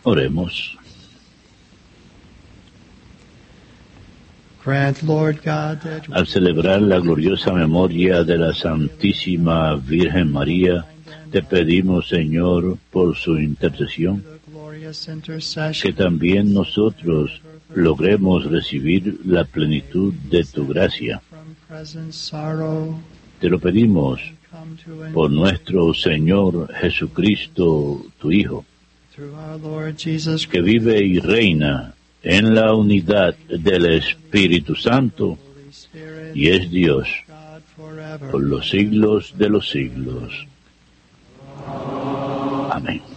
Oremos. Al celebrar la gloriosa memoria de la Santísima Virgen María, te pedimos, Señor, por su intercesión, que también nosotros logremos recibir la plenitud de tu gracia. Te lo pedimos por nuestro Señor Jesucristo, tu Hijo, que vive y reina en la unidad del Espíritu Santo y es Dios por los siglos de los siglos. Amén.